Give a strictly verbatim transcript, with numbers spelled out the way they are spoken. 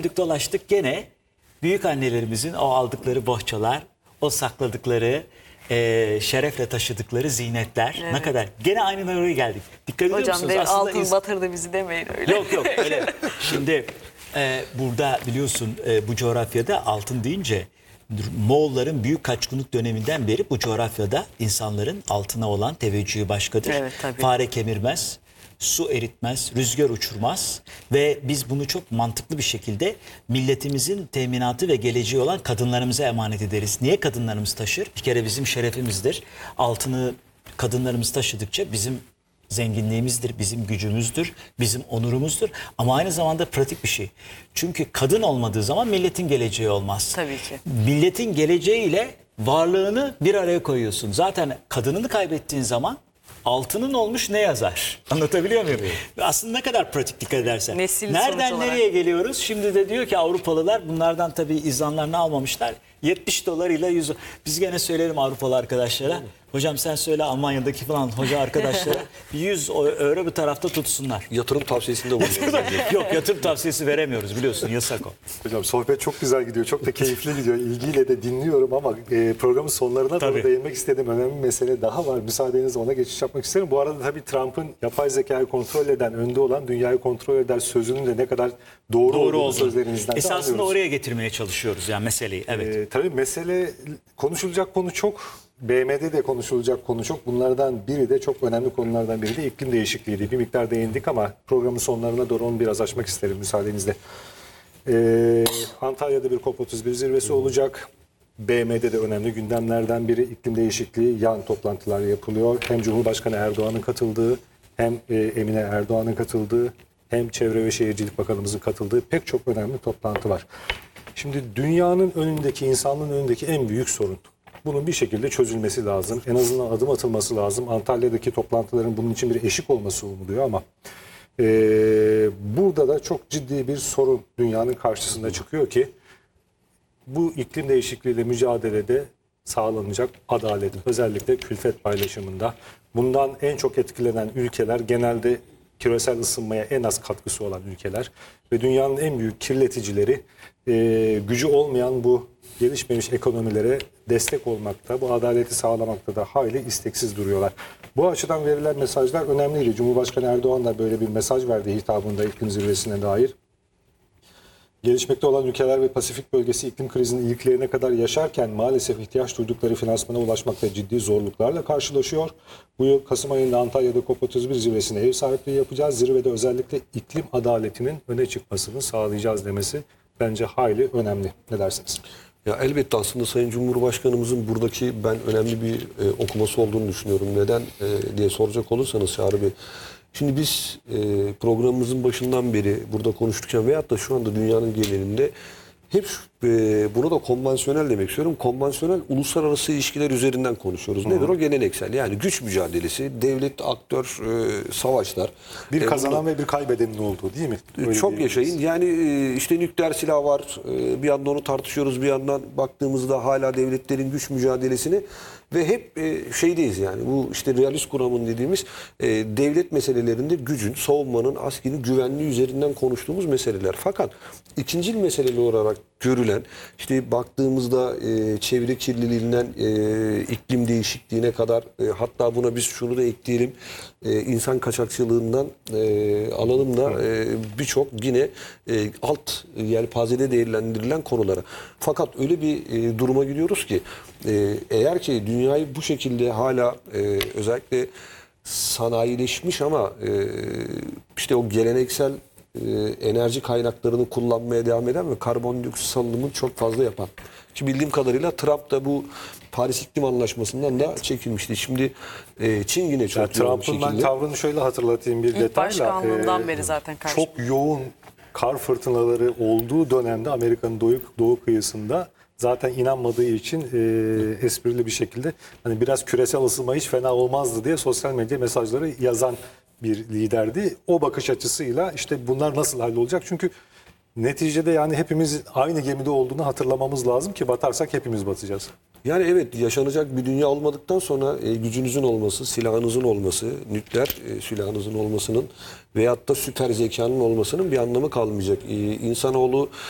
döndük dolaştık gene büyük annelerimizin o aldıkları bohçalar, o sakladıkları, e, şerefle taşıdıkları zinetler Evet. ne kadar. Gene aynı oraya geldik. Dikkat ediyor Hocam musunuz? dev Aslında altın ins- batırdı bizi demeyin öyle. Yok yok öyle. Şimdi e, burada biliyorsun e, bu coğrafyada altın deyince Moğolların büyük kaçkınlık döneminden beri bu coğrafyada insanların altına olan teveccühü başkadır. Evet, tabii. Fare kemirmez, su eritmez, rüzgar uçurmaz ve biz bunu çok mantıklı bir şekilde milletimizin teminatı ve geleceği olan kadınlarımıza emanet ederiz. Niye kadınlarımız taşır? Bir kere bizim şerefimizdir. Altını kadınlarımız taşıdıkça bizim zenginliğimizdir, bizim gücümüzdür, bizim onurumuzdur ama aynı zamanda pratik bir şey. Çünkü kadın olmadığı zaman milletin geleceği olmaz. Tabii ki. Milletin geleceğiyle varlığını bir araya koyuyorsun. Zaten kadınını kaybettiğin zaman altının olmuş ne yazar? Anlatabiliyor muyum? Aslında ne kadar pratik dikkat edersen. Nesil sonuç Nereden olarak. nereye geliyoruz? Şimdi de diyor ki Avrupalılar bunlardan tabii izanlarını almamışlar. yetmiş dolar ile yüz. Biz gene söyleyelim Avrupalı arkadaşlara. Hocam sen söyle Almanya'daki falan hoca arkadaşlara yüz euro bir tarafta tutsunlar. Yatırım tavsiyesinde bulunuyoruz. Yok yatırım tavsiyesi veremiyoruz biliyorsun yasak o. Hocam sohbet çok güzel gidiyor. Çok da keyifli gidiyor. İlgiyle de dinliyorum ama e, programın sonlarına Tabii. doğru değinmek istediğim önemli bir mesele daha var. Müsaadenizle ona geçiş yapmak isterim. Bu arada tabii Trump'ın yapay zekayı kontrol eden, önde olan dünyayı kontrol eder sözünün de ne kadar doğru, Doğru olduğunu oldu. sözlerinizden de Esasında anlıyoruz. oraya getirmeye çalışıyoruz yani meseleyi. Evet. E, tabii mesele konuşulacak konu çok. B M D'de de konuşulacak konu çok. Bunlardan biri de çok önemli konulardan biri de iklim değişikliğiydi. Bir miktar değindik ama programın sonlarına doğru onu biraz açmak isterim müsaadenizle. Ee, Antalya'da bir COP otuz bir zirvesi olacak. B M D'de de önemli gündemlerden biri iklim değişikliği. Yan toplantılar yapılıyor. Hem Cumhurbaşkanı Erdoğan'ın katıldığı, hem e, Emine Erdoğan'ın katıldığı, hem Çevre ve Şehircilik Bakanımızın katıldığı pek çok önemli toplantı var. Şimdi dünyanın önündeki, insanlığın önündeki en büyük sorun. Bunun bir şekilde çözülmesi lazım. En azından adım atılması lazım. Antalya'daki toplantıların bunun için bir eşik olması umuluyor ama e, burada da çok ciddi bir sorun dünyanın karşısına çıkıyor ki bu iklim değişikliğiyle mücadelede sağlanacak adalet, özellikle külfet paylaşımında. Bundan en çok etkilenen ülkeler genelde küresel ısınmaya en az katkısı olan ülkeler ve dünyanın en büyük kirleticileri e, gücü olmayan bu gelişmemiş ekonomilere destek olmakta, bu adaleti sağlamakta da hayli isteksiz duruyorlar. Bu açıdan verilen mesajlar önemliydi. Cumhurbaşkanı Erdoğan da böyle bir mesaj verdi hitabında iklim zirvesine dair. Gelişmekte olan ülkeler ve Pasifik bölgesi iklim krizinin ilklerine kadar yaşarken maalesef ihtiyaç duydukları finansmana ulaşmakta ciddi zorluklarla karşılaşıyor. Bu yıl Kasım ayında Antalya'da COP otuz bir zirvesine ev sahipliği yapacağız. Zirvede özellikle iklim adaletinin öne çıkmasını sağlayacağız demesi bence hayli önemli. Ne dersiniz? Ya elbette aslında Sayın Cumhurbaşkanımızın buradaki ben önemli bir e, okuması olduğunu düşünüyorum. Neden e, diye soracak olursanız Çağrı Bey. Şimdi biz e, programımızın başından beri burada konuşurken veyahut da şu anda dünyanın genelinde hep e, bunu da konvansiyonel demek istiyorum. Konvansiyonel uluslararası ilişkiler üzerinden konuşuyoruz. Nedir o? Geleneksel. Yani güç mücadelesi, devlet, aktör, e, savaşlar. Bir E, kazanan ve bir kaybedenin olduğu değil mi? Öyle Çok diyebiliriz. yaşayın. Yani e, işte nükleer silah var. E, Bir yandan onu tartışıyoruz. Bir yandan baktığımızda hala devletlerin güç mücadelesini ve hep e, şeydeyiz yani. Bu işte realist kuramın dediğimiz e, devlet meselelerinde gücün, savunmanın, askerin güvenliği üzerinden konuştuğumuz meseleler. Fakat ikincil meseleler olarak görülen işte baktığımızda e, çevre kirliliğinden e, iklim değişikliğine kadar e, hatta buna biz şunu da ekleyelim e, insan kaçakçılığından e, alalım da e, birçok yine e, alt yelpazede değerlendirilen konulara. Fakat öyle bir e, duruma gidiyoruz ki e, eğer ki dünyayı bu şekilde hala e, özellikle sanayileşmiş ama e, işte o geleneksel e, enerji kaynaklarını kullanmaya devam eden ve karbondioksit salınımını çok fazla yapan. Ki bildiğim kadarıyla Trump da bu Paris İklim Anlaşması'ndan da çekilmişti. Şimdi e, Çin yine çok Yani yoğun bir Trump'ın ben şekilde. tavrını şöyle hatırlatayım bir İlk detayla. başkanlığından Ee, beri zaten karşı. Çok yoğun kar fırtınaları olduğu dönemde Amerika'nın doğu, doğu kıyısında zaten inanmadığı için e, esprili bir şekilde hani biraz küresel ısınma hiç fena olmazdı diye sosyal medya mesajları yazan bir liderdi. O bakış açısıyla işte bunlar nasıl hallolacak? Çünkü neticede yani hepimiz aynı gemide olduğunu hatırlamamız lazım ki batarsak hepimiz batacağız. Yani evet yaşanacak bir dünya olmadıktan sonra e, gücünüzün olması, silahınızın olması, nükleer e, silahınızın olmasının veyahut da süper zekanın olmasının bir anlamı kalmayacak. E, insanoğlu